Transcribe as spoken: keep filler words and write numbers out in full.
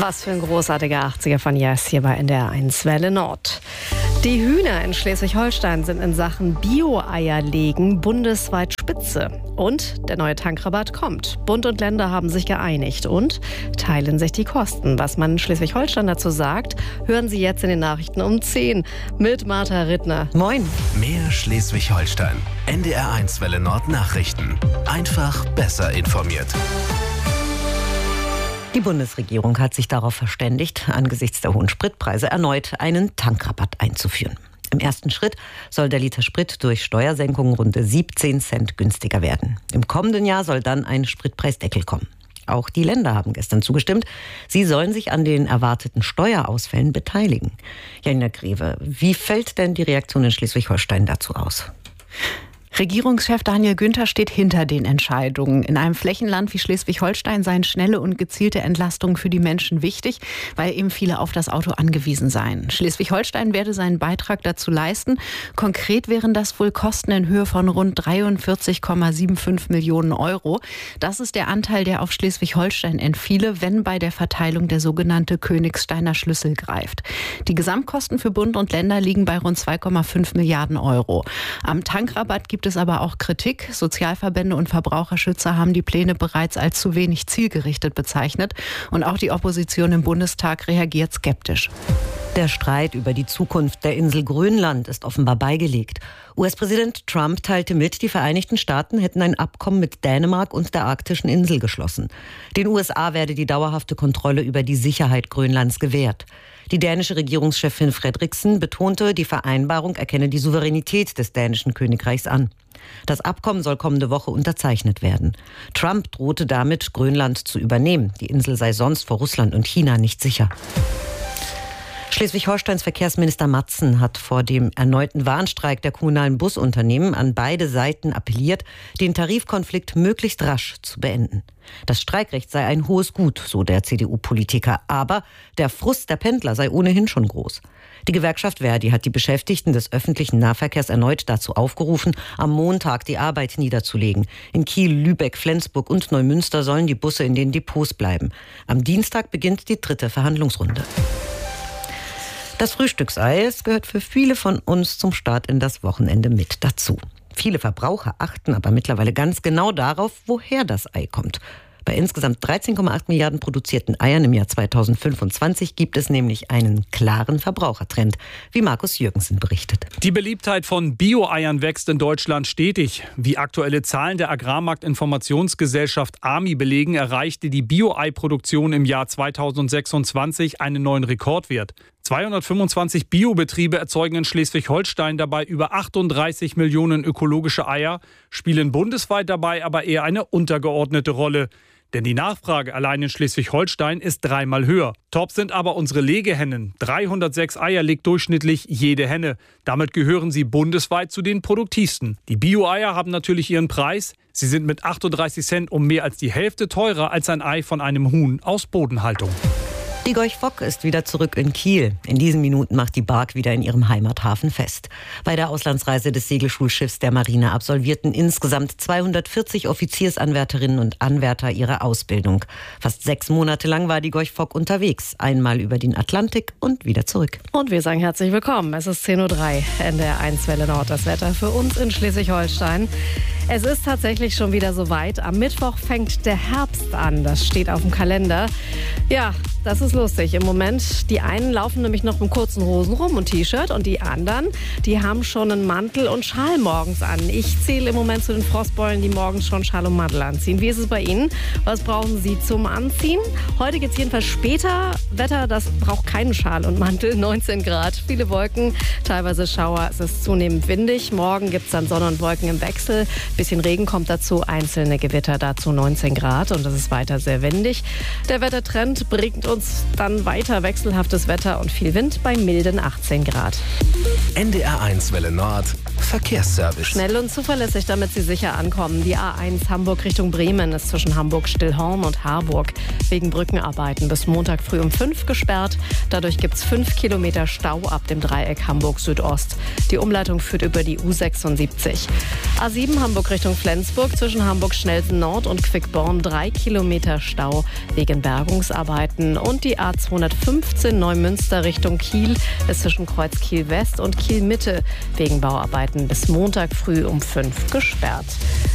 Was für ein großartiger achtziger von Yes hier bei N D R eins Welle Nord. Die Hühner in Schleswig-Holstein sind in Sachen Bio-Eierlegen bundesweit Spitze. Und der neue Tankrabatt kommt. Bund und Länder haben sich geeinigt und teilen sich die Kosten. Was man in Schleswig-Holstein dazu sagt, hören Sie jetzt in den Nachrichten um zehn mit Martha Rittner. Moin. Mehr Schleswig-Holstein. N D R eins Welle Nord Nachrichten. Einfach besser informiert. Die Bundesregierung hat sich darauf verständigt, angesichts der hohen Spritpreise erneut einen Tankrabatt einzuführen. Im ersten Schritt soll der Liter Sprit durch Steuersenkungen rund siebzehn Cent günstiger werden. Im kommenden Jahr soll dann ein Spritpreisdeckel kommen. Auch die Länder haben gestern zugestimmt. Sie sollen sich an den erwarteten Steuerausfällen beteiligen. Janina Greve, wie fällt denn die Reaktion in Schleswig-Holstein dazu aus? Regierungschef Daniel Günther steht hinter den Entscheidungen. In einem Flächenland wie Schleswig-Holstein seien schnelle und gezielte Entlastungen für die Menschen wichtig, weil eben viele auf das Auto angewiesen seien. Schleswig-Holstein werde seinen Beitrag dazu leisten. Konkret wären das wohl Kosten in Höhe von rund dreiundvierzig Komma fünfundsiebzig Millionen Euro. Das ist der Anteil, der auf Schleswig-Holstein entfiele, wenn bei der Verteilung der sogenannte Königsteiner Schlüssel greift. Die Gesamtkosten für Bund und Länder liegen bei rund zwei Komma fünf Milliarden Euro. Am Tankrabatt gibt es aber auch Kritik. Sozialverbände und Verbraucherschützer haben die Pläne bereits als zu wenig zielgerichtet bezeichnet. Und auch die Opposition im Bundestag reagiert skeptisch. Der Streit über die Zukunft der Insel Grönland ist offenbar beigelegt. U S-Präsident Trump teilte mit, die Vereinigten Staaten hätten ein Abkommen mit Dänemark und der arktischen Insel geschlossen. Den U S A werde die dauerhafte Kontrolle über die Sicherheit Grönlands gewährt. Die dänische Regierungschefin Frederiksen betonte, die Vereinbarung erkenne die Souveränität des dänischen Königreichs an. Das Abkommen soll kommende Woche unterzeichnet werden. Trump drohte damit, Grönland zu übernehmen. Die Insel sei sonst vor Russland und China nicht sicher. Schleswig-Holsteins Verkehrsminister Matzen hat vor dem erneuten Warnstreik der kommunalen Busunternehmen an beide Seiten appelliert, den Tarifkonflikt möglichst rasch zu beenden. Das Streikrecht sei ein hohes Gut, so der C D U-Politiker, aber der Frust der Pendler sei ohnehin schon groß. Die Gewerkschaft Verdi hat die Beschäftigten des öffentlichen Nahverkehrs erneut dazu aufgerufen, am Montag die Arbeit niederzulegen. In Kiel, Lübeck, Flensburg und Neumünster sollen die Busse in den Depots bleiben. Am Dienstag beginnt die dritte Verhandlungsrunde. Das Frühstücksei, es gehört für viele von uns zum Start in das Wochenende mit dazu. Viele Verbraucher achten aber mittlerweile ganz genau darauf, woher das Ei kommt. Bei insgesamt dreizehn Komma acht Milliarden produzierten Eiern im Jahr zweitausendfünfundzwanzig gibt es nämlich einen klaren Verbrauchertrend, wie Markus Jürgensen berichtet. Die Beliebtheit von Bio-Eiern wächst in Deutschland stetig. Wie aktuelle Zahlen der Agrarmarktinformationsgesellschaft A M I belegen, erreichte die Bio-Ei-Produktion im Jahr zweitausendsechsundzwanzig einen neuen Rekordwert. zweihundertfünfundzwanzig Biobetriebe erzeugen in Schleswig-Holstein dabei über achtunddreißig Millionen ökologische Eier, spielen bundesweit dabei aber eher eine untergeordnete Rolle. Denn die Nachfrage allein in Schleswig-Holstein ist dreimal höher. Top sind aber unsere Legehennen. dreihundertsechs Eier legt durchschnittlich jede Henne. Damit gehören sie bundesweit zu den produktivsten. Die Bio-Eier haben natürlich ihren Preis. Sie sind mit achtunddreißig Cent um mehr als die Hälfte teurer als ein Ei von einem Huhn aus Bodenhaltung. Die Gorch Fock ist wieder zurück in Kiel. In diesen Minuten macht die Bark wieder in ihrem Heimathafen fest. Bei der Auslandsreise des Segelschulschiffs der Marine absolvierten insgesamt zweihundertvierzig Offiziersanwärterinnen und Anwärter ihre Ausbildung. Fast sechs Monate lang war die Gorch Fock unterwegs. Einmal über den Atlantik und wieder zurück. Und wir sagen herzlich willkommen. Es ist zehn Uhr drei, N D R eins Welle Nord. Das Wetter für uns in Schleswig-Holstein. Es ist tatsächlich schon wieder soweit. Am Mittwoch fängt der Herbst an. Das steht auf dem Kalender. Ja, das ist lustig. Im Moment, die einen laufen nämlich noch mit kurzen Hosen rum und T-Shirt und die anderen, die haben schon einen Mantel und Schal morgens an. Ich zähle im Moment zu den Frostbeulen, die morgens schon Schal und Mantel anziehen. Wie ist es bei Ihnen? Was brauchen Sie zum Anziehen? Heute geht es jedenfalls später. Wetter, das braucht keinen Schal und Mantel. neunzehn Grad, viele Wolken, teilweise Schauer. Es ist zunehmend windig. Morgen gibt es dann Sonne und Wolken im Wechsel. Bisschen Regen kommt dazu, einzelne Gewitter dazu, neunzehn Grad und es ist weiter sehr windig. Der Wettertrend bringt uns dann weiter wechselhaftes Wetter und viel Wind bei milden achtzehn Grad. N D R eins Welle Nord Verkehrsservice. Schnell und zuverlässig, damit Sie sicher ankommen. Die A eins Hamburg Richtung Bremen ist zwischen Hamburg-Stillhorn und Harburg wegen Brückenarbeiten bis Montag früh um fünf gesperrt. Dadurch gibt es fünf Kilometer Stau ab dem Dreieck Hamburg Südost. Die Umleitung führt über die U sechsundsiebzig. A sieben Hamburg Hamburg Richtung Flensburg zwischen Hamburg-Schnelsen Nord und Quickborn drei Kilometer Stau wegen Bergungsarbeiten. Und die A zweihundertfünfzehn Neumünster Richtung Kiel ist zwischen Kreuz Kiel West und Kiel Mitte wegen Bauarbeiten bis Montag früh um fünf gesperrt.